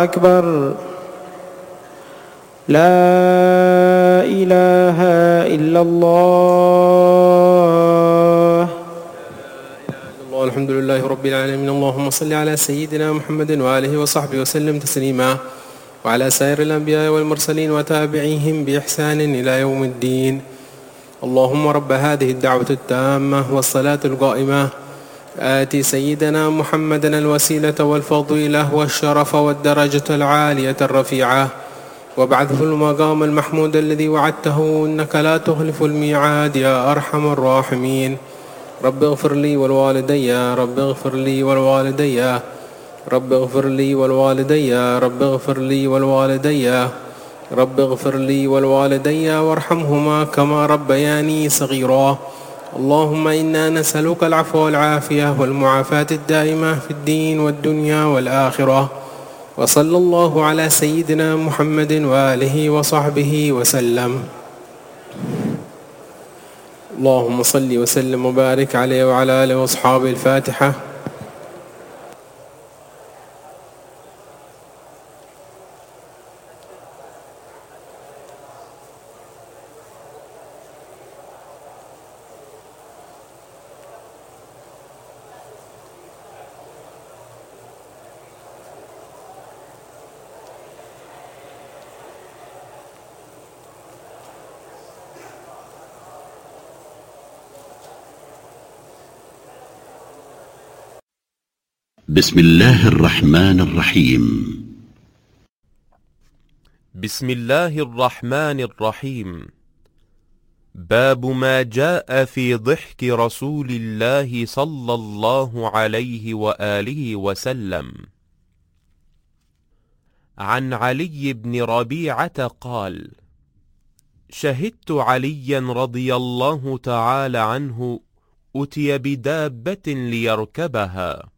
أكبر. لا إله إلا الله. الحمد لله رب العالمين. اللهم صل على سيدنا محمد وآله وصحبه وسلم تسليما، وعلى سائر الأنبياء والمرسلين وتابعيهم بإحسان إلى يوم الدين. اللهم رب هذه الدعوة التامة والصلاة القائمة آتي سيدنا محمدا الوسيلة والفضيلة والشرف والدرجة العالية الرفيعة، وابعثه المقام المحمود الذي وعدته إنك لا تخلف الميعاد يا أرحم الراحمين. رب اغفر لي والوالدي، رب اغفر لي والوالدي، رب اغفر لي والوالدي، رب اغفر لي والوالدي، رب اغفر لي والوالدي وارحمهما كما ربياني صغيرا. اللهم إنا نسألك العفو والعافية والمعافاة الدائمة في الدين والدنيا والآخرة. وصلى الله على سيدنا محمد وآله وصحبه وسلم. اللهم صل وسلم وبارك عليه وعلى آله وأصحابه. الفاتحة. بسم الله الرحمن الرحيم. بسم الله الرحمن الرحيم. باب ما جاء في ضحك رسول الله صلى الله عليه وآله وسلم. عن علي بن ربيعة قال: شهدت عليا رضي الله تعالى عنه أتي بدابة ليركبها،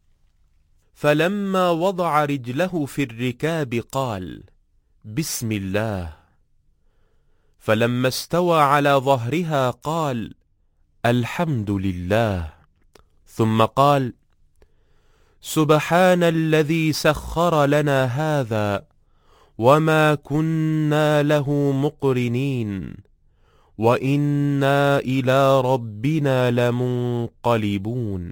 فلما وضع رجله في الركاب قال: بسم الله. فلما استوى على ظهرها قال: الحمد لله. ثم قال: سبحان الذي سخر لنا هذا وما كنا له مقرنين وإنا إلى ربنا لمنقلبون.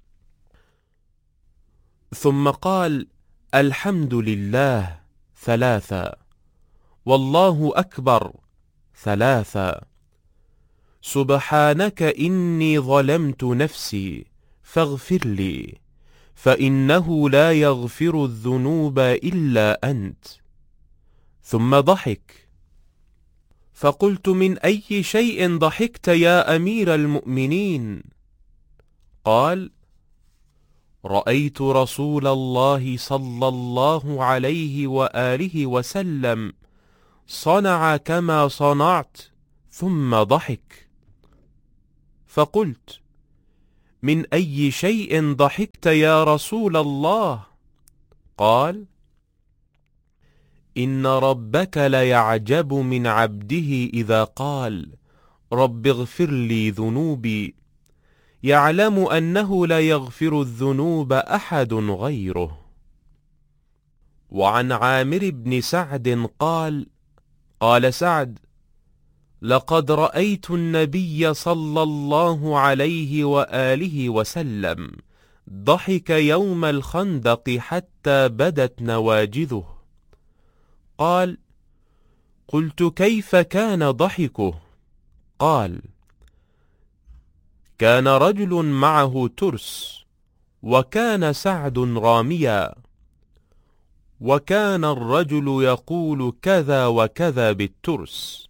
ثم قال: الحمد لله ثلاثا، والله أكبر ثلاثا، سبحانك إني ظلمت نفسي فاغفر لي فإنه لا يغفر الذنوب إلا أنت. ثم ضحك، فقلت: من أي شيء ضحكت يا أمير المؤمنين؟ قال: رأيت رسول الله صلى الله عليه وآله وسلم صنع كما صنعت ثم ضحك. فقلت: من أي شيء ضحكت يا رسول الله؟ قال: إن ربك ليعجب من عبده إذا قال: رب اغفر لي ذنوبي، يعلم أنه لا يغفر الذنوب أحد غيره. وعن عامر بن سعد قال: قال سعد: لقد رأيت النبي صلى الله عليه وآله وسلم ضحك يوم الخندق حتى بدت نواجذه. قال: قلت: كيف كان ضحكه؟ قال: كان رجل معه ترس، وكان سعد راميا، وكان الرجل يقول كذا وكذا بالترس،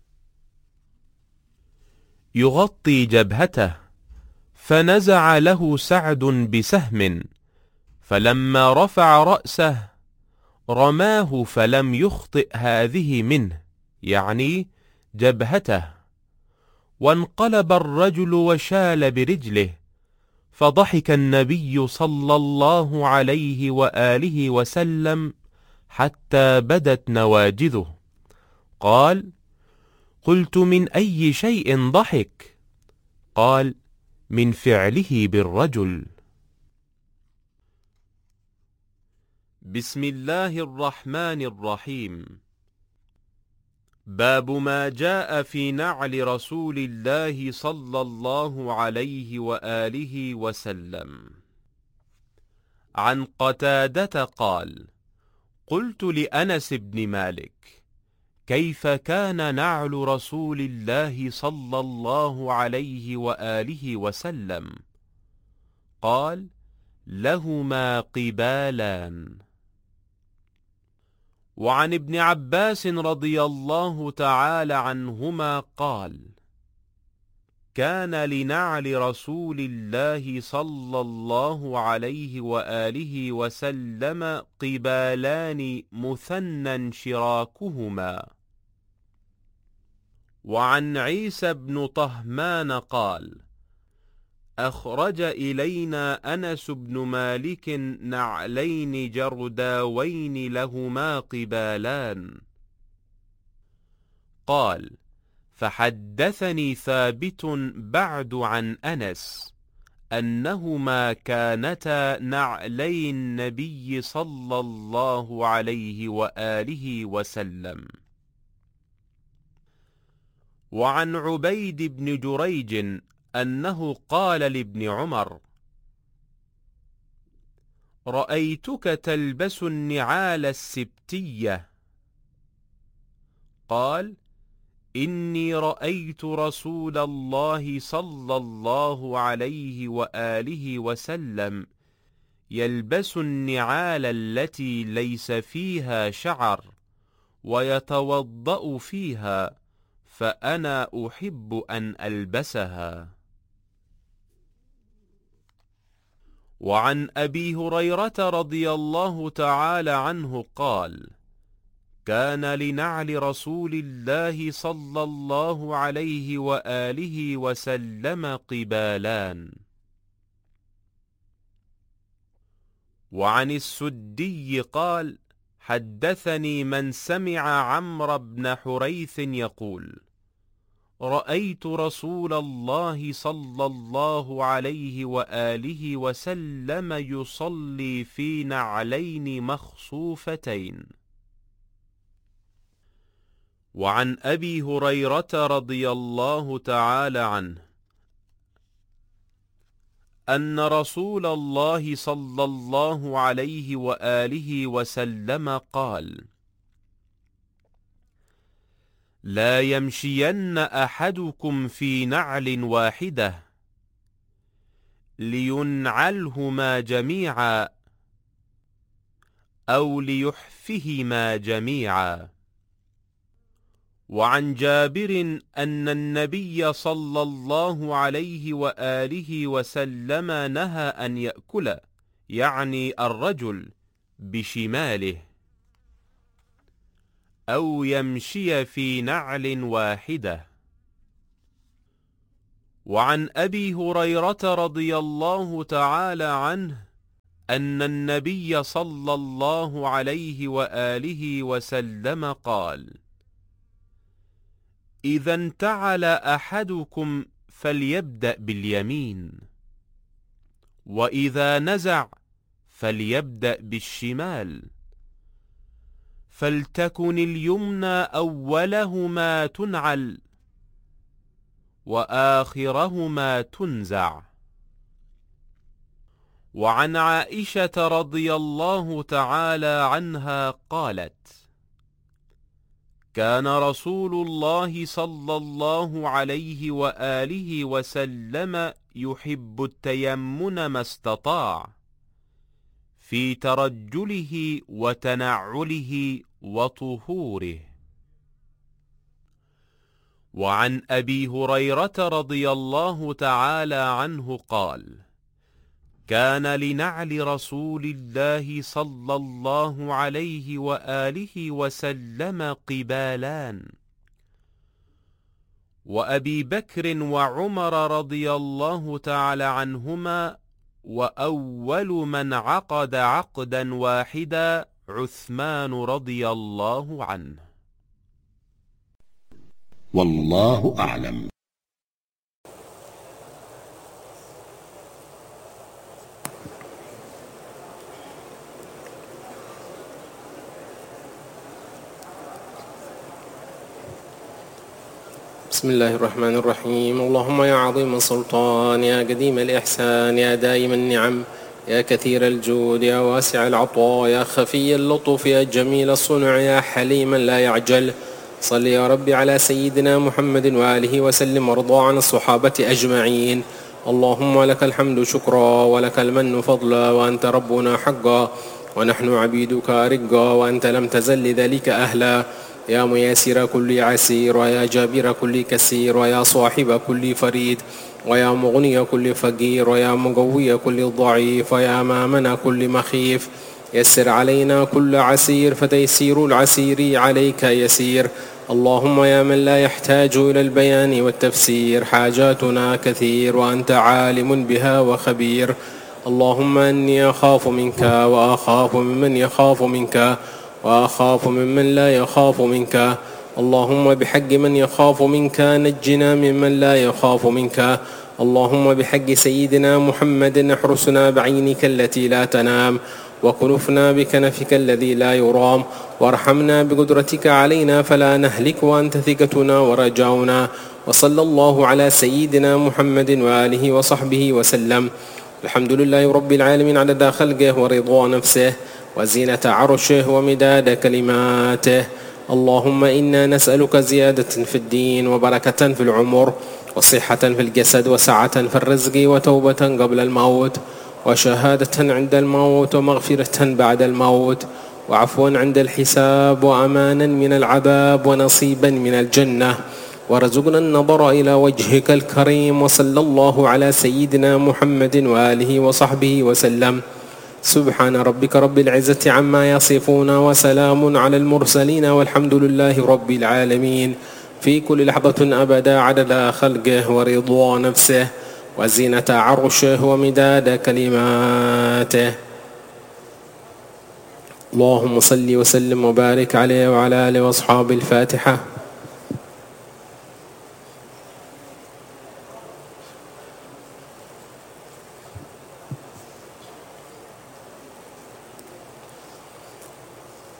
يغطي جبهته، فنزع له سعد بسهم، فلما رفع رأسه رماه فلم يخطئ هذه منه، يعني جبهته، وانقلب الرجل وشال برجله، فضحك النبي صلى الله عليه وآله وسلم حتى بدت نواجذه. قال: قلت: من أي شيء ضحك؟ قال: من فعله بالرجل. بسم الله الرحمن الرحيم. باب ما جاء في نعل رسول الله صلى الله عليه وآله وسلم. عن قتادة قال: قلت لأنس بن مالك: كيف كان نعل رسول الله صلى الله عليه وآله وسلم؟ قال: لهما قبالان. وعن ابن عباس رضي الله تعالى عنهما قال: كان لنعل رسول الله صلى الله عليه وآله وسلم قبالان مثنى شراكهما. وعن عيسى بن طهمان قال: أخرج إلينا أنس بن مالك نعلين جرداوين لهما قبالان. قال: فحدثني ثابت بعد عن أنس أنهما كانتا نعلي النبي صلى الله عليه وآله وسلم. وعن عبيد بن جريج أنه قال لابن عمر: رأيتك تلبس النعال السبتية. قال: إني رأيت رسول الله صلى الله عليه وآله وسلم يلبس النعال التي ليس فيها شعر ويتوضأ فيها، فأنا أحب أن ألبسها. وعن أبي هريرة رضي الله تعالى عنه قال: كان لنعل رسول الله صلى الله عليه وآله وسلم قبالان. وعن السدي قال: حدثني من سمع عمرو بن حريث يقول: رأيت رسول الله صلى الله عليه وآله وسلم يصلي في نعلين مخصوفتين. وعن أبي هريرة رضي الله تعالى عنه أن رسول الله صلى الله عليه وآله وسلم قال: لا يمشين أحدكم في نعل واحدة لينعلهما جميعا أو ليحفهما جميعا. وعن جابر أن النبي صلى الله عليه وآله وسلم نهى أن يأكل، يعني الرجل، بشماله أو يمشي في نعل واحدة. وعن أبي هريرة رضي الله تعالى عنه أن النبي صلى الله عليه وآله وسلم قال: إذا انتعل أحدكم فليبدأ باليمين، وإذا نزع فليبدأ بالشمال، فلتكن اليمنى أولهما تنعل وآخرهما تنزع. وعن عائشة رضي الله تعالى عنها قالت: كان رسول الله صلى الله عليه وآله وسلم يحب التيمن ما استطاع في ترجله وتنعله وطهوره. وعن أبي هريرة رضي الله تعالى عنه قال: كان لنعل رسول الله صلى الله عليه وآله وسلم قبالان. وأبي بكر وعمر رضي الله تعالى عنهما، وأول من عقد عقدا واحدا عثمان رضي الله عنه. والله أعلم. بسم الله الرحمن الرحيم. اللهم يا عظيم السلطان، يا قديم الإحسان، يا دائم النعم، يا كثير الجود، يا واسع العطاء، يا خفي اللطف، يا جميل الصنع، يا حليما لا يعجل، صل يا ربي على سيدنا محمد وآله وسلم، وارضى عن الصحابة أجمعين. اللهم لك الحمد شكرا، ولك المن فضلا، وأنت ربنا حقا، ونحن عبيدك رقا، وأنت لم تزل لذلك أهلا. يا ميسر كل عسير، ويا جابر كل كسير، ويا صاحب كل فريد، ويا مغني كل فقير، ويا مقوي كل ضعيف، ويا مامن كل مخيف، يسر علينا كل عسير، فتيسير العسير عليك يسير. اللهم يا من لا يحتاج إلى البيان والتفسير، حاجاتنا كثير وأنت عالم بها وخبير. اللهم إني أخاف منك، وأخاف ممن يخاف منك، وأخاف ممن لا يخاف منك. اللهم بحق من يخاف منك نجنا ممن لا يخاف منك. اللهم بحق سيدنا محمد احرسنا بعينك التي لا تنام، وكنفنا بكنفك الذي لا يرام، وارحمنا بقدرتك علينا فلا نهلك، وأنت ثقتنا ورجاؤنا. وصلى الله على سيدنا محمد وآله وصحبه وسلم. الحمد لله رب العالمين عدد خلقه ورضا نفسه، وزينة عرشه، ومداد كلماته. اللهم إنا نسألك زيادة في الدين، وبركة في العمر، وصحة في الجسد، وسعة في الرزق، وتوبة قبل الموت، وشهادة عند الموت، ومغفرة بعد الموت، وعفوا عند الحساب، وأمانا من العذاب، ونصيبا من الجنة، ورزقنا النظر إلى وجهك الكريم. وصلى الله على سيدنا محمد وآله وصحبه وسلم. سبحان ربك رب العزة عما يصفون، وسلام على المرسلين، والحمد لله رب العالمين. في كل لحظة أبدا عدد خلقه، ورضا نفسه، وزينة عرشه، ومداد كلماته. اللهم صل وسلم وبارك عليه وعلى آله وأصحابه. الفاتحة.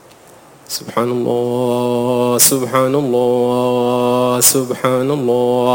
سبحان الله، سبحان الله، سبحان الله.